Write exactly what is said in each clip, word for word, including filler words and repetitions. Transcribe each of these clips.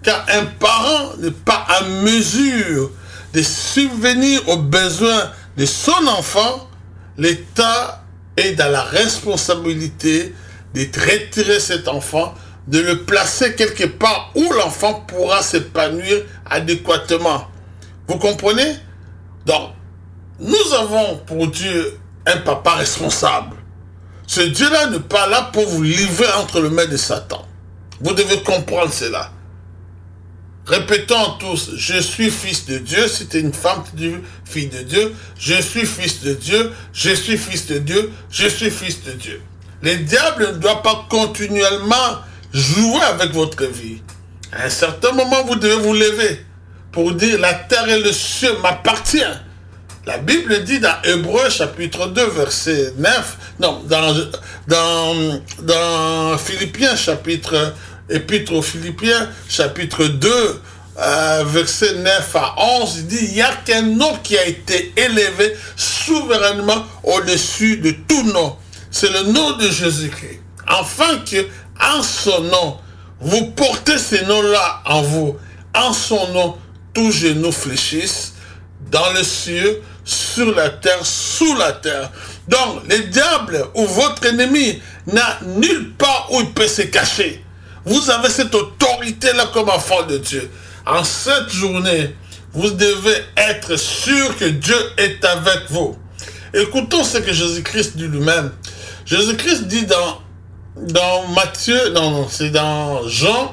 Car un parent n'est pas à mesure de subvenir aux besoins de son enfant, l'État est dans la responsabilité de retirer cet enfant, de le placer quelque part où l'enfant pourra s'épanouir adéquatement. Vous comprenez? Donc, nous avons pour Dieu un papa responsable. Ce Dieu-là n'est pas là pour vous livrer entre les mains de Satan. Vous devez comprendre cela. Répétons tous, je suis fils de Dieu. Si tu es une femme, tu dis fille de Dieu. Je suis fils de Dieu, je suis fils de Dieu, je suis fils de Dieu. Le diable ne doit pas continuellement jouer avec votre vie. À un certain moment, vous devez vous lever pour dire la terre et le ciel m'appartiennent. La Bible dit dans Hébreux chapitre deux, verset neuf, non, dans, dans, dans Philippiens chapitre, épître aux Philippiens chapitre deux, euh, verset neuf à onze, il dit, il n'y a qu'un nom qui a été élevé souverainement au-dessus de tout nom. C'est le nom de Jésus-Christ. Afin que, en son nom, vous portez ce nom-là en vous. En son nom, tous genoux fléchissent dans le ciel, sur la terre, sous la terre. Donc, le diable ou votre ennemi n'a nulle part où il peut se cacher. Vous avez cette autorité-là comme enfant de Dieu. En cette journée, vous devez être sûr que Dieu est avec vous. Écoutons ce que Jésus-Christ dit lui-même. Jésus-Christ dit dans, dans Matthieu, non, non, c'est dans Jean,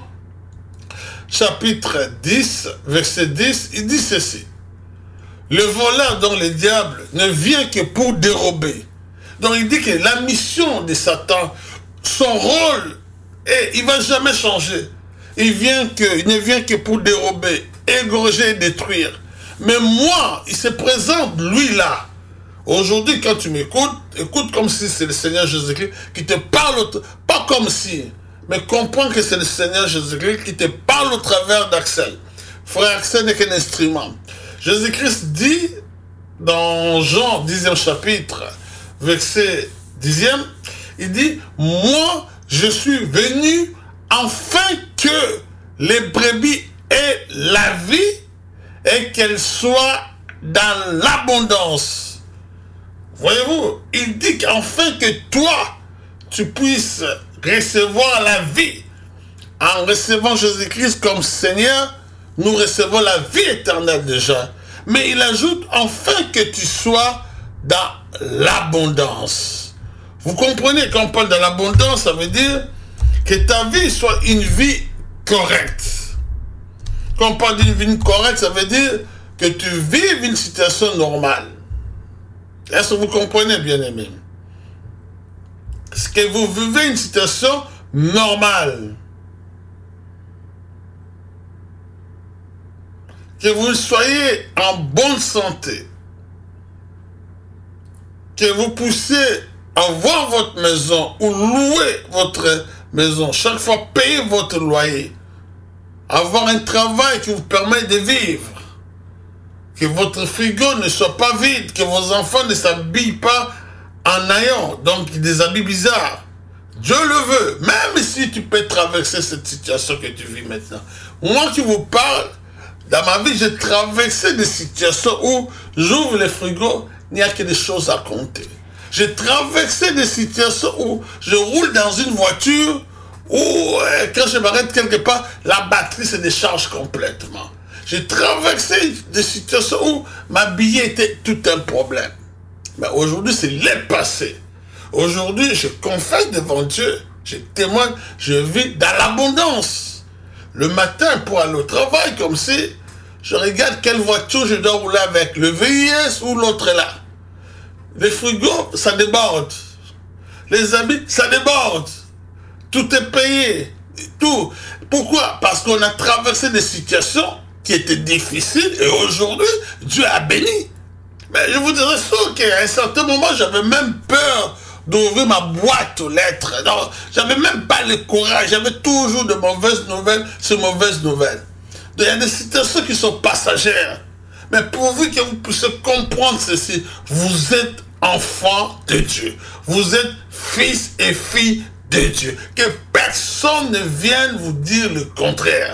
chapitre dix, verset dix, il dit ceci. Le voleur, dont le diable, ne vient que pour dérober. Donc il dit que la mission de Satan, son rôle, est, il ne va jamais changer. Il, vient que, il ne vient que pour dérober, égorger et détruire. Mais moi, il se présente, lui là. Aujourd'hui, quand tu m'écoutes, écoute comme si c'est le Seigneur Jésus-Christ qui te parle, pas comme si, mais comprends que c'est le Seigneur Jésus-Christ qui te parle au travers d'Axel. Frère Axel n'est qu'un instrument. Jésus-Christ dit dans Jean dixième chapitre, verset dixième, il dit, moi, je suis venu afin que les brebis aient la vie et qu'elles soient dans l'abondance. Voyez-vous, il dit qu'afin que toi, tu puisses recevoir la vie. En recevant Jésus-Christ comme Seigneur, nous recevons la vie éternelle déjà. Mais il ajoute enfin que tu sois dans l'abondance. Vous comprenez, quand on parle de l'abondance, ça veut dire que ta vie soit une vie correcte. Quand on parle d'une vie correcte, ça veut dire que tu vives une situation normale. Est-ce que vous comprenez, bien-aimés? Est-ce que vous vivez une situation normale? Que vous soyez en bonne santé, que vous puissiez avoir votre maison ou louer votre maison, chaque fois payer votre loyer, avoir un travail qui vous permet de vivre, que votre frigo ne soit pas vide, que vos enfants ne s'habillent pas en ayant, donc des habits bizarres. Dieu le veut, même si tu peux traverser cette situation que tu vis maintenant. Moi qui vous parle, dans ma vie, j'ai traversé des situations où j'ouvre le frigo, il n'y a que des choses à compter. J'ai traversé des situations où je roule dans une voiture où, euh, quand je m'arrête quelque part, la batterie se décharge complètement. J'ai traversé des situations où ma billet était tout un problème. Mais aujourd'hui, c'est le passé. Aujourd'hui, je confesse devant Dieu, je témoigne, je vis dans l'abondance. Le matin, pour aller au travail, comme si je regarde quelle voiture je dois rouler avec, le V I S ou l'autre là. Les frigos, ça déborde. Les habits, ça déborde. Tout est payé. Tout. Pourquoi? Parce qu'on a traversé des situations qui étaient difficiles et aujourd'hui, Dieu a béni. Mais je vous dirais ça qu'à un certain moment, j'avais même peur d'ouvrir ma boîte aux lettres. Donc, j'avais même pas le courage. J'avais toujours de mauvaises nouvelles sur mauvaises nouvelles. Donc, il y a des situations qui sont passagères. Mais pourvu que vous puissiez comprendre ceci, vous êtes enfant de Dieu. Vous êtes fils et filles de Dieu. Que personne ne vienne vous dire le contraire.